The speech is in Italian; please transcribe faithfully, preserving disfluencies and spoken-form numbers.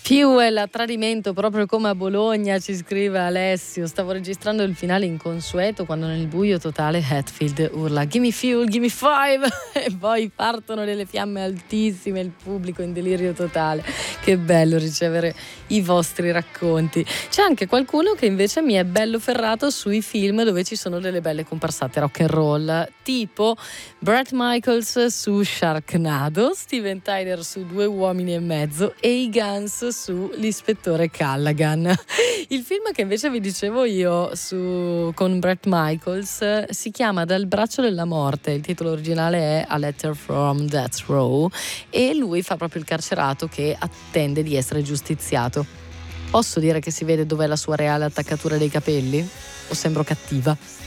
Fuel a tradimento, proprio come a Bologna, ci scrive Alessio. Stavo registrando il finale inconsueto quando nel buio totale Hetfield urla "Gimme fuel, gimme five" e poi partono delle fiamme altissime, il pubblico in delirio totale. Che bello ricevere i vostri racconti. C'è anche qualcuno che invece mi è bello ferrato sui film dove ci sono delle belle comparsate rock and roll, tipo Bret Michaels su Sharknado, Steven Tyler su Due uomini e mezzo e i Guns su L'ispettore Callaghan. Il film che invece vi dicevo io su, con Bret Michaels si chiama Dal braccio della morte, il titolo originale è A Letter from Death Row e lui fa proprio il carcerato che attende di essere giustiziato. Posso dire che si vede dov'è la sua reale attaccatura dei capelli? O sembro cattiva?